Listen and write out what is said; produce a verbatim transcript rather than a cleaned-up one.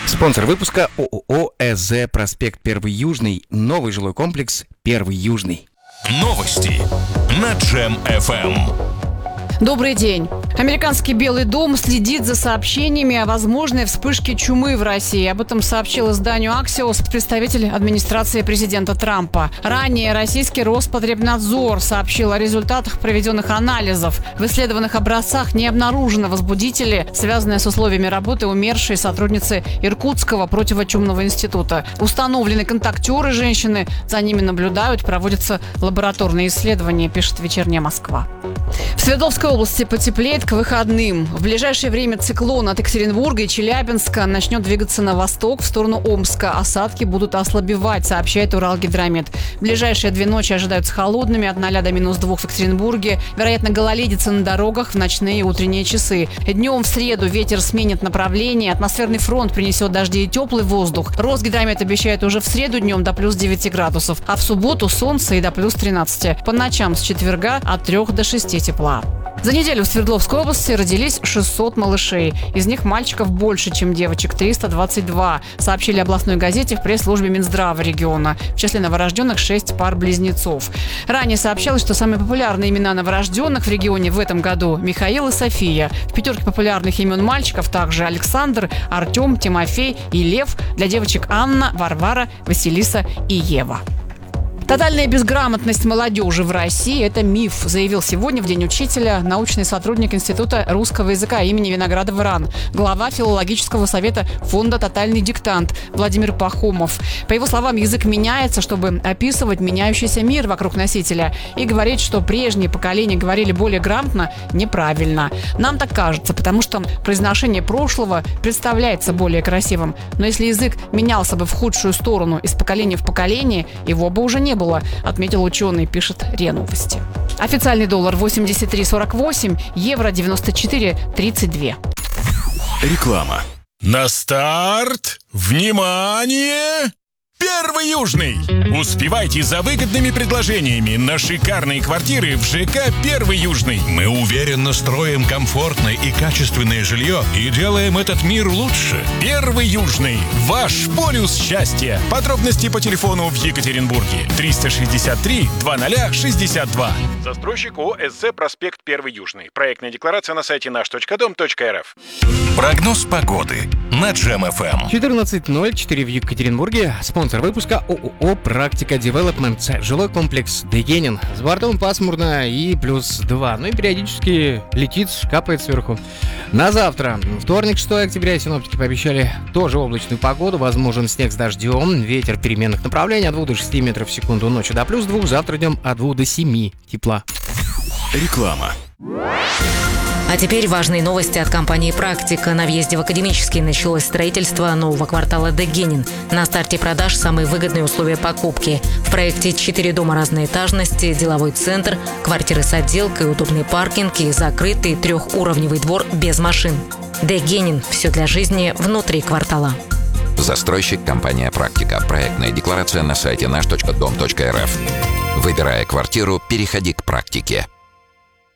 Спонсор выпуска ООО ЭЗ «Проспект Первый Южный». Новый жилой комплекс «Первый Южный». Новости на Джем эф эм. Добрый день. Американский Белый дом следит за сообщениями о возможной вспышке чумы в России. Об этом сообщил изданию Axios представитель администрации президента Трампа. Ранее российский Роспотребнадзор сообщил о результатах проведенных анализов. В исследованных образцах не обнаружено возбудители, связанные с условиями работы умершей сотрудницы Иркутского противочумного института. Установлены контактеры женщины, за ними наблюдают, проводятся лабораторные исследования, пишет «Вечерняя Москва». В Свердловской области потеплеет к выходным. В ближайшее время циклон от Екатеринбурга и Челябинска начнет двигаться на восток в сторону Омска. Осадки будут ослабевать, сообщает Уралгидромет. В ближайшие две ночи ожидаются холодными, от ноля до минус двух в Екатеринбурге. Вероятно, гололедица на дорогах в ночные и утренние часы. Днем в среду ветер сменит направление, атмосферный фронт принесет дожди и теплый воздух. Росгидромет обещает уже в среду днем до плюс девяти градусов, а в субботу солнце и до плюс тринадцати. По ночам с четверга от трех до шести тепла. За неделю в Свердловской области родились шестьсот малышей. Из них мальчиков больше, чем девочек – триста двадцать два, сообщили областной газете в пресс-службе Минздрава региона. В числе новорожденных шесть пар близнецов. Ранее сообщалось, что самые популярные имена новорожденных в регионе в этом году – Михаил и София. В пятерке популярных имен мальчиков также Александр, Артем, Тимофей и Лев. Для девочек Анна, Варвара, Василиса и Ева. Тотальная безграмотность молодежи в России – это миф, заявил сегодня в День учителя научный сотрудник Института русского языка имени Виноградова РАН, глава филологического совета фонда «Тотальный диктант» Владимир Пахомов. По его словам, язык меняется, чтобы описывать меняющийся мир вокруг носителя. И говорить, что прежние поколения говорили более грамотно, неправильно. Нам так кажется, потому что произношение прошлого представляется более красивым. Но если язык менялся бы в худшую сторону из поколения в поколение, его бы уже не было. было, отметил ученый, пишет РИА Новости. Официальный доллар восемьдесят три сорок восемь, евро девяносто четыре тридцать два. Реклама. На старт! Внимание! Первый Южный! Успевайте за выгодными предложениями на шикарные квартиры в ЖК «Первый Южный». Мы уверенно строим комфортное и качественное жилье и делаем этот мир лучше. Первый Южный. Ваш полюс счастья. Подробности по телефону в Екатеринбурге. триста шестьдесят три двадцать шестьдесят два. Застройщик ООО ЭЗ «Проспект Первый Южный». Проектная декларация на сайте наш точка дом точка эр эф. Прогноз погоды на Джем эф эм. четырнадцать ноль четыре в Екатеринбурге. Спонсор выпуска ООО «Практика Девелопмент». Жилой комплекс Дегенин. С бортом пасмурно и плюс два. Ну и периодически летит, капает сверху. На завтра, вторник, шестого октября, синоптики пообещали тоже облачную погоду. Возможен снег с дождем. Ветер переменных направлений от двух до шести метров в секунду. Ночью до плюс двух. Завтра днем от двух до семи тепла. Реклама. А теперь важные новости от компании «Практика». На въезде в Академический началось строительство нового квартала Дегенин. На старте продаж самые выгодные условия покупки. В проекте четыре дома разной этажности, деловой центр, квартиры с отделкой, удобный паркинг и закрытый трехуровневый двор без машин. Дегенин. Все для жизни внутри квартала. Застройщик компания «Практика». Проектная декларация на сайте наш точка дом точка эр эф. Выбирая квартиру, переходи к «Практике».